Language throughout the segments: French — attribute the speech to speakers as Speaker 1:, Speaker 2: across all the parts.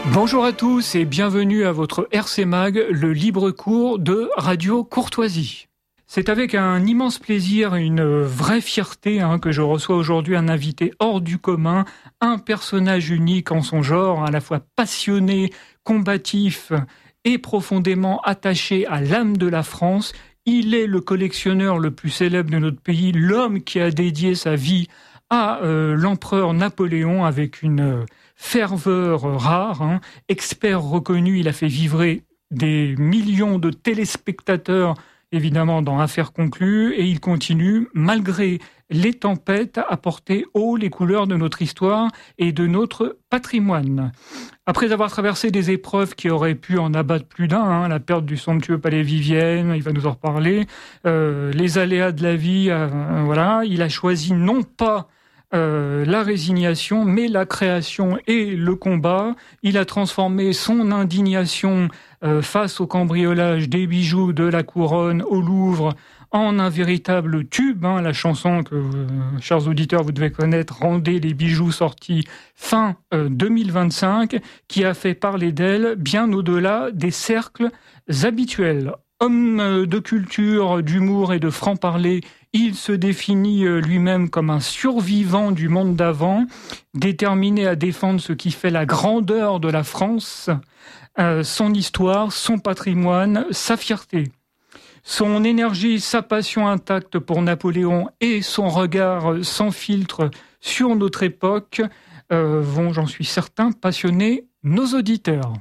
Speaker 1: Bonjour à tous et bienvenue à votre RC Mag, le libre cours de Radio Courtoisie. C'est avec un immense plaisir et une vraie fierté que je reçois aujourd'hui un invité hors du commun, un personnage unique en son genre, à la fois passionné, combatif et profondément attaché à l'âme de la France. Il est le collectionneur le plus célèbre de notre pays, l'homme qui a dédié sa vie à l'empereur Napoléon avec une ferveur rare, expert reconnu. Il a fait vibrer des millions de téléspectateurs, évidemment, dans Affaires conclues, et il continue, malgré les tempêtes, à porter haut les couleurs de notre histoire et de notre patrimoine. Après avoir traversé des épreuves qui auraient pu en abattre plus d'un, la perte du somptueux palais Vivienne, il va nous en reparler, les aléas de la vie, il a choisi non pas la résignation, mais la création et le combat. Il a transformé son indignation face au cambriolage des bijoux de la couronne au Louvre en un véritable tube. La chanson que, chers auditeurs, vous devez connaître, Rendez les bijoux, sortie fin 2025, qui a fait parler d'elle bien au-delà des cercles habituels. Homme de culture, d'humour et de franc-parler, il se définit lui-même comme un survivant du monde d'avant, déterminé à défendre ce qui fait la grandeur de la France, son histoire, son patrimoine, sa fierté. Son énergie, sa passion intacte pour Napoléon et son regard sans filtre sur notre époque vont, j'en suis certain, passionner nos auditeurs.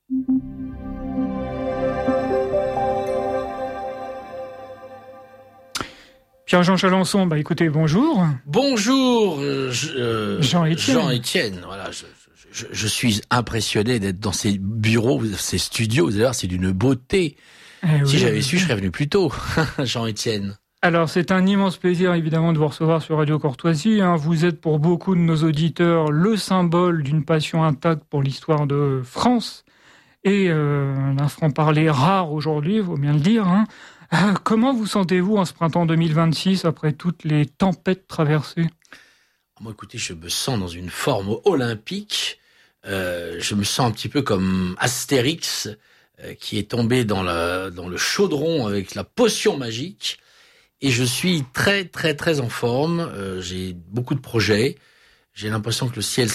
Speaker 1: Pierre-Jean Chalençon, écoutez, bonjour.
Speaker 2: Bonjour,
Speaker 1: Jean-Étienne.
Speaker 2: Voilà, je suis impressionné d'être dans ces bureaux, ces studios. Vous allez voir, c'est d'une beauté. Si j'avais su, je serais venu plus tôt, Jean-Étienne.
Speaker 1: Alors, c'est un immense plaisir, évidemment, de vous recevoir sur Radio Courtoisie. Vous êtes, pour beaucoup de nos auditeurs, le symbole d'une passion intacte pour l'histoire de France et d'un franc-parler rare aujourd'hui, il faut bien le dire. Comment vous sentez-vous en ce printemps 2026 après toutes les tempêtes traversées ?
Speaker 2: Moi, écoutez, je me sens dans une forme olympique. Je me sens un petit peu comme Astérix qui est tombé dans le chaudron avec la potion magique. Et je suis très, très, très en forme. J'ai beaucoup de projets. J'ai l'impression que le ciel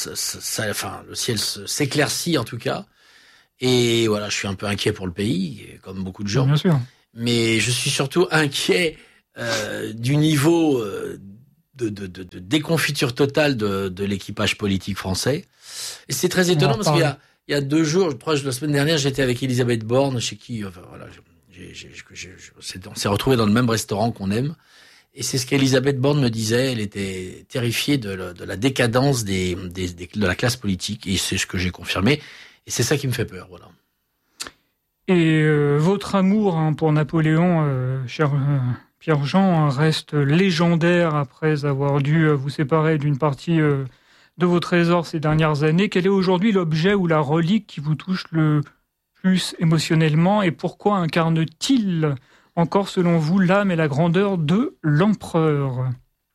Speaker 2: s'éclaircit en tout cas. Et voilà, je suis un peu inquiet pour le pays, comme beaucoup de gens.
Speaker 1: Bien sûr.
Speaker 2: Mais je suis surtout inquiet du niveau de déconfiture totale de l'équipage politique français. Et c'est très étonnant parce qu'il y a 2 jours, je crois, la semaine dernière, j'étais avec Elisabeth Borne, chez qui, on s'est retrouvés dans le même restaurant qu'on aime. Et c'est ce qu'Elisabeth Borne me disait. Elle était terrifiée de la décadence de la classe politique. Et c'est ce que j'ai confirmé. Et c'est ça qui me fait peur, voilà.
Speaker 1: Et votre amour pour Napoléon, cher Pierre-Jean, reste légendaire après avoir dû vous séparer d'une partie de vos trésors ces dernières années. Quel est aujourd'hui l'objet ou la relique qui vous touche le plus émotionnellement et pourquoi incarne-t-il encore, selon vous, l'âme et la grandeur de l'empereur ?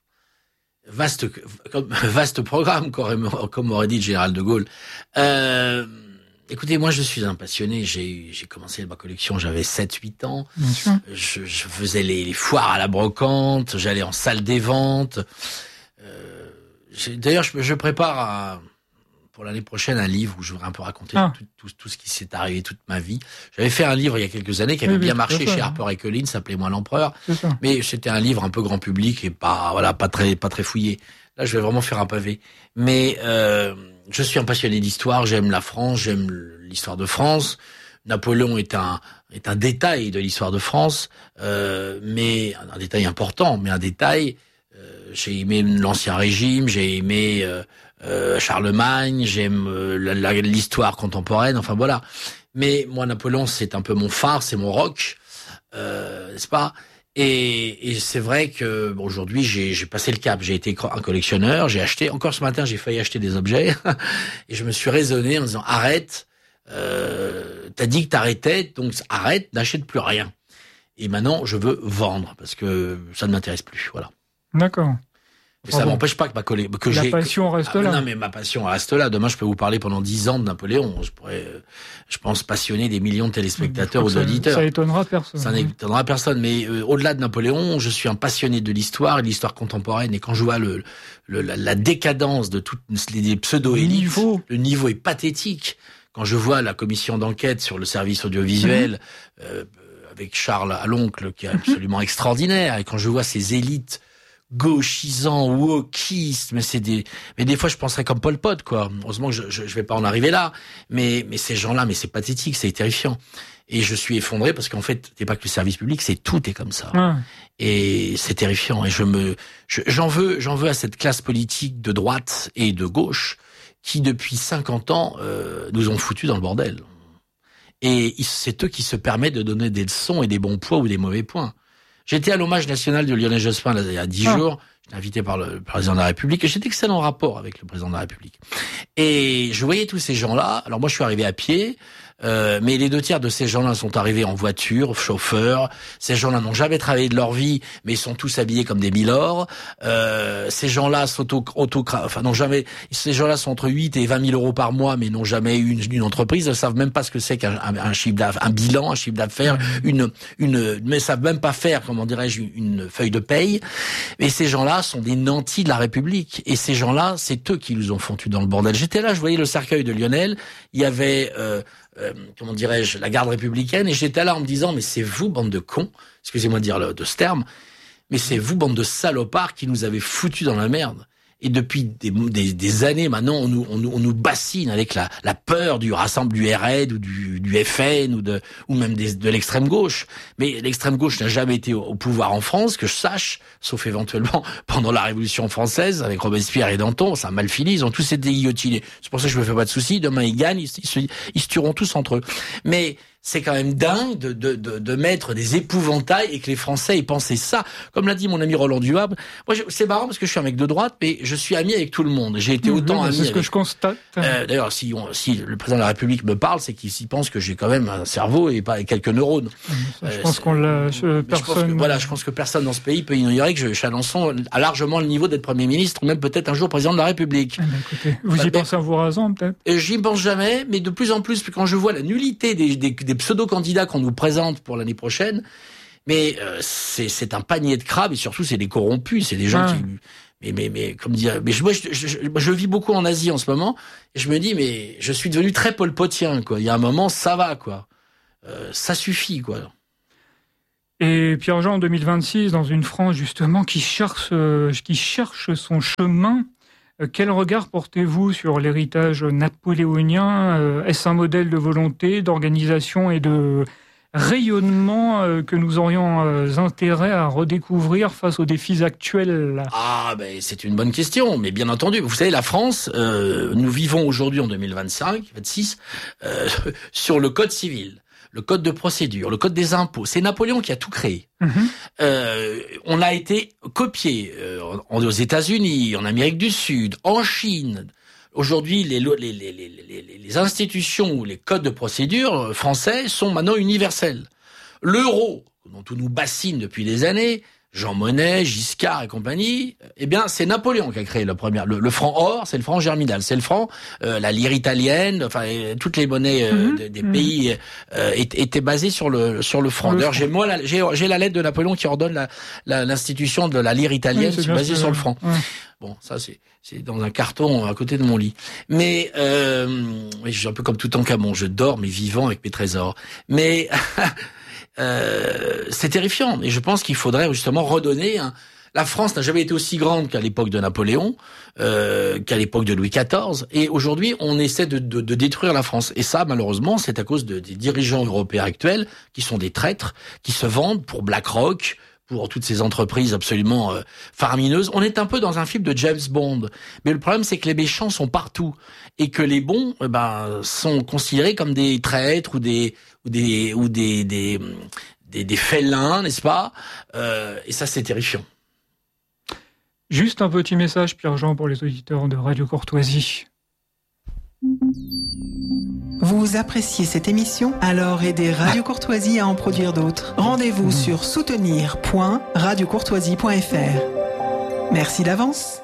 Speaker 2: Vaste programme, comme aurait dit le général de Gaulle. Écoutez, moi je suis un passionné, j'ai commencé ma collection, j'avais 7-8 ans.
Speaker 1: Bien sûr.
Speaker 2: Je faisais les foires à la brocante, j'allais en salle des ventes. D'ailleurs, je prépare pour l'année prochaine un livre où je voudrais un peu raconter tout ce qui s'est arrivé toute ma vie. J'avais fait un livre il y a quelques années qui avait bien marché chez Harper & Collins, s'appelait Moi l'Empereur. Mais c'était un livre un peu grand public et pas très fouillé. Là, je vais vraiment faire un pavé. Mais je suis un passionné d'histoire, j'aime la France, j'aime l'histoire de France. Napoléon est un détail de l'histoire de France, mais un détail important, mais un détail. J'ai aimé l'Ancien Régime, j'ai aimé Charlemagne, j'aime l'histoire contemporaine, enfin voilà. Mais moi, Napoléon, c'est un peu mon phare, c'est mon rock, n'est-ce pas ? Et c'est vrai que aujourd'hui j'ai passé le cap, j'ai été un collectionneur, j'ai acheté, encore ce matin j'ai failli acheter des objets et je me suis raisonné en disant arrête, t'as dit que t'arrêtais, donc arrête, n'achète plus rien. Et maintenant je veux vendre parce que ça ne m'intéresse plus, voilà.
Speaker 1: D'accord.
Speaker 2: Mais ça m'empêche pas que
Speaker 1: la passion reste là.
Speaker 2: Non, mais ma passion reste là. Demain, je peux vous parler pendant 10 ans de Napoléon. Je pourrais, je pense, passionner des millions de téléspectateurs ou d'auditeurs.
Speaker 1: Ça étonnera personne.
Speaker 2: Ça n'étonnera personne. Mais au-delà de Napoléon, je suis un passionné de l'histoire et de l'histoire contemporaine. Et quand je vois la décadence de toutes les pseudo-élites, le niveau est pathétique. Quand je vois la commission d'enquête sur le service audiovisuel, avec Charles Aloncle, qui est absolument extraordinaire, et quand je vois ces élites gauchisants, wokistes, mais des fois je penserais comme Pol Pot, quoi. Heureusement que je vais pas en arriver là, mais ces gens-là, mais c'est pathétique, c'est terrifiant. Et je suis effondré parce qu'en fait, c'est pas que le service public, tout est comme ça. Ouais. Et c'est terrifiant. Et j'en veux à cette classe politique de droite et de gauche qui, depuis 50 ans, nous ont foutus dans le bordel. Et c'est eux qui se permettent de donner des leçons et des bons points ou des mauvais points. J'étais à l'hommage national de Lionel Jospin il y a 10 jours. J'étais invité par le président de la République et j'étais excellent rapport avec le président de la République. Et je voyais tous ces gens-là. Alors moi, je suis arrivé à pied. Mais les 2 tiers de ces gens-là sont arrivés en voiture, chauffeurs. Ces gens-là n'ont jamais travaillé de leur vie, mais ils sont tous habillés comme des milords. Ces gens-là n'ont jamais. Ces gens-là sont entre 8 et 20 000 euros par mois, mais n'ont jamais eu une entreprise. Ils ne savent même pas ce que c'est qu'un chiffre d'affaires, un bilan, un chiffre d'affaires, mais savent même pas faire, comment dirais-je, une feuille de paye. Et ces gens-là sont des nantis de la République. Et ces gens-là, c'est eux qui nous ont foutus dans le bordel. J'étais là, je voyais le cercueil de Lionel. Il y avait comment dirais-je, la garde républicaine, et j'étais là en me disant, mais c'est vous, bande de cons, excusez-moi de dire de ce terme, mais c'est vous, bande de salopards, qui nous avez foutus dans la merde. Et depuis des années maintenant, on nous bassine avec la peur du RN ou du FN ou même de l'extrême gauche. Mais l'extrême gauche n'a jamais été au pouvoir en France, que je sache, sauf éventuellement pendant la Révolution française avec Robespierre et Danton. Ça a mal fini, ils ont tous été guillotinés. C'est pour ça que je me fais pas de soucis. Demain ils gagnent, ils se tueront tous entre eux. Mais c'est quand même dingue de mettre des épouvantails et que les Français aient pensé ça. Comme l'a dit mon ami Roland Duhab, moi c'est marrant parce que je suis un mec de droite, mais je suis ami avec tout le monde. J'ai été autant ami.
Speaker 1: C'est ce que je constate.
Speaker 2: D'ailleurs, si le président de la République me parle, c'est qu'il pense que j'ai quand même un cerveau et pas quelques neurones.
Speaker 1: Je pense qu'on l'a.
Speaker 2: Je pense que personne dans ce pays peut ignorer que Chalençon a largement le niveau d'être Premier ministre ou même peut-être un jour président de la République.
Speaker 1: Écoutez, vous y pensez à vos raisons peut-être.
Speaker 2: J'y pense jamais, mais de plus en plus quand je vois la nullité des pseudo-candidats qu'on nous présente pour l'année prochaine, mais c'est un panier de crabes et surtout c'est des corrompus, c'est des gens qui... Mais comme dire, mais moi je vis beaucoup en Asie en ce moment et je me dis mais je suis devenu très polpotien quoi. Il y a un moment ça va quoi, ça suffit quoi.
Speaker 1: Et Pierre-Jean en 2026 dans une France justement qui cherche son chemin. Quel regard portez-vous sur l'héritage napoléonien ? Est-ce un modèle de volonté, d'organisation et de rayonnement que nous aurions intérêt à redécouvrir face aux défis actuels ?
Speaker 2: C'est une bonne question, mais bien entendu. Vous savez, la France, nous vivons aujourd'hui en 2026 sur le Code civil. Le code de procédure, le code des impôts. C'est Napoléon qui a tout créé. On a été copié aux États-Unis, en Amérique du Sud, en Chine. Aujourd'hui, les institutions ou les codes de procédure français sont maintenant universels. L'euro, dont on nous bassine depuis des années, Jean Monnet, Giscard et compagnie, c'est Napoléon qui a créé le franc or, c'est le franc germinal, c'est le franc, la lire italienne, enfin toutes les monnaies des pays étaient basées sur le franc. D'ailleurs, j'ai la lettre de Napoléon qui ordonne l'institution de la lire italienne basée sur le franc. Ouais. Bon, ça c'est dans un carton à côté de mon lit. Mais je suis un peu comme Toutankhamon, je dors mais vivant avec mes trésors. Mais c'est terrifiant, et je pense qu'il faudrait justement redonner. La France n'a jamais été aussi grande qu'à l'époque de Napoléon, qu'à l'époque de Louis XIV, et aujourd'hui on essaie de détruire la France. Et ça, malheureusement, c'est à cause des dirigeants européens actuels qui sont des traîtres, qui se vendent pour BlackRock, pour toutes ces entreprises absolument faramineuses. On est un peu dans un film de James Bond, mais le problème c'est que les méchants sont partout et que les bons sont considérés comme des traîtres ou des félins, n'est-ce pas ? Et ça c'est terrifiant.
Speaker 1: Juste un petit message, Pierre-Jean, pour les auditeurs de Radio Courtoisie.
Speaker 3: Vous appréciez cette émission ? Alors aidez Radio Courtoisie à en produire d'autres. Rendez-vous sur soutenir.radiocourtoisie.fr. Merci d'avance.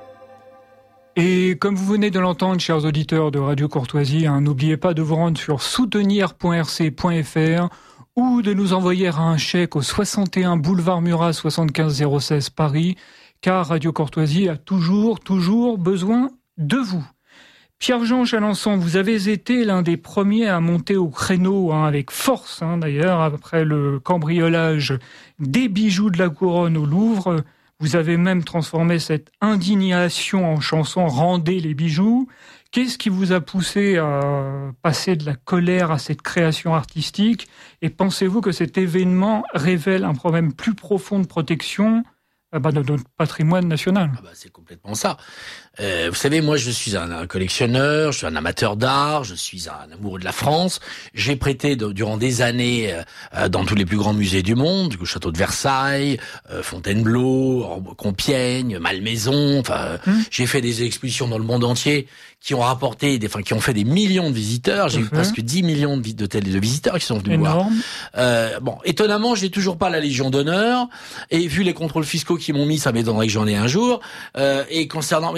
Speaker 1: Et comme vous venez de l'entendre, chers auditeurs de Radio Courtoisie, n'oubliez pas de vous rendre sur soutenir.rc.fr ou de nous envoyer un chèque au 61 boulevard Murat 75 016 Paris, car Radio Courtoisie a toujours besoin de vous. Pierre-Jean Chalençon, vous avez été l'un des premiers à monter au créneau, avec force d'ailleurs, après le cambriolage des bijoux de la couronne au Louvre. Vous avez même transformé cette indignation en chanson « Rendez les bijoux ». Qu'est-ce qui vous a poussé à passer de la colère à cette création artistique ? Et pensez-vous que cet événement révèle un problème plus profond de protection de notre patrimoine national ?
Speaker 2: C'est complètement ça. Vous savez, moi, je suis un collectionneur, je suis un amateur d'art, je suis un amoureux de la France. J'ai prêté durant des années dans tous les plus grands musées du monde, le château de Versailles, Fontainebleau, Compiègne, Malmaison. J'ai fait des expositions dans le monde entier qui ont qui ont fait des millions de visiteurs. J'ai eu presque 10 millions de visiteurs qui sont venus voir. Étonnamment, j'ai toujours pas la Légion d'honneur. Et vu les contrôles fiscaux qui m'ont mis, ça m'étonnerait que j'en ai un jour. Et concernant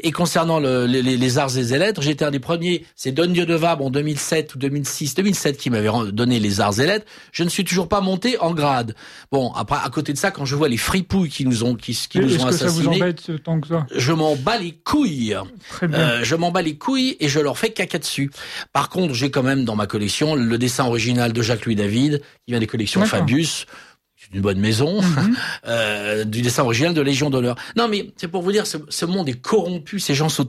Speaker 2: les arts et lettres, j'étais un des premiers. C'est Don Dieu de Vabre en 2007 ou 2007 qui m'avait donné les arts et lettres. Je ne suis toujours pas monté en grade. Bon, après, à côté de ça, quand je vois les fripouilles qui nous ont assassinés,
Speaker 1: est-ce que ça vous embête tant que ça ?
Speaker 2: Je m'en bats les couilles.
Speaker 1: Très bien.
Speaker 2: Je m'en bats les couilles et je leur fais caca dessus. Par contre, j'ai quand même dans ma collection le dessin original de Jacques-Louis David, qui vient des collections Fabius. C'est une bonne maison, du dessin original de Légion d'honneur. Non, mais c'est pour vous dire, ce monde est corrompu. Ces gens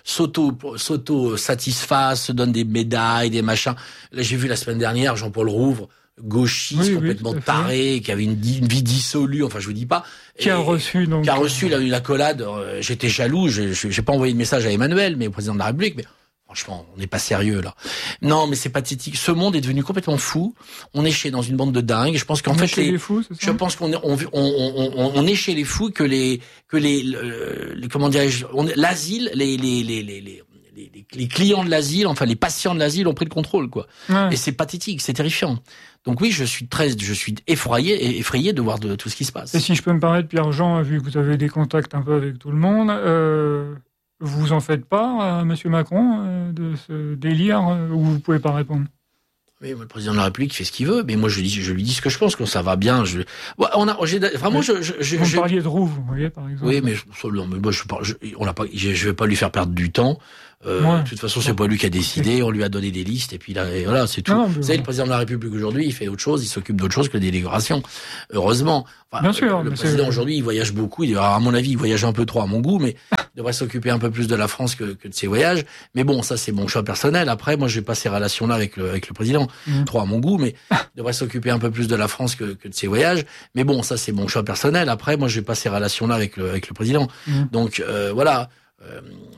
Speaker 2: s'auto-satisfassent, se donnent des médailles, des machins. Là, j'ai vu la semaine dernière Jean-Paul Rouvre, gauchiste, complètement taré, qui avait une vie dissolue. Enfin, je vous dis pas.
Speaker 1: Qui a reçu
Speaker 2: une accolade. J'étais jaloux. J'ai pas envoyé de message à Emmanuel, mais au président de la République. Mais franchement, on n'est pas sérieux là. Non, mais c'est pathétique. Ce monde est devenu complètement fou. On est dans une bande de dingues. Je pense qu'en fait,
Speaker 1: les fous, c'est ça ?
Speaker 2: Je pense qu'on est chez les fous que les comment dirais-je, l'asile, les clients de l'asile, enfin les patients de l'asile ont pris le contrôle, quoi. Ouais. Et c'est pathétique, c'est terrifiant. Donc oui, je suis effrayé de voir de tout ce qui se passe.
Speaker 1: Et si je peux me permettre, Pierre-Jean, vu que vous avez des contacts un peu avec tout le monde, vous en faites part à M. Macron de ce délire ou vous pouvez pas répondre ?
Speaker 2: Oui, le président de la République fait ce qu'il veut, mais moi je lui dis ce que je pense, quand ça va bien.
Speaker 1: Vous parliez de Rouvre, vous voyez, par exemple.
Speaker 2: Oui, mais moi je vais pas lui faire perdre du temps. De toute façon, c'est pas lui qui a décidé. On lui a donné des listes et puis là, et voilà, c'est tout. Vous savez, le président de la République aujourd'hui, il fait autre chose, il s'occupe d'autre chose que des décorations. Heureusement.
Speaker 1: Bien sûr.
Speaker 2: Le président aujourd'hui, il voyage beaucoup. À mon avis, il voyage un peu trop à mon goût, mais il devrait s'occuper un peu plus de la France que de ses voyages. Mais bon, ça c'est mon choix personnel. Après, moi, j'ai pas ces relations-là avec le président. Trop à mon goût, mais il devrait s'occuper un peu plus de la France que de ses voyages. Mais bon, ça c'est mon choix personnel. Après, moi, j'ai pas ces relations-là avec le président. Donc voilà.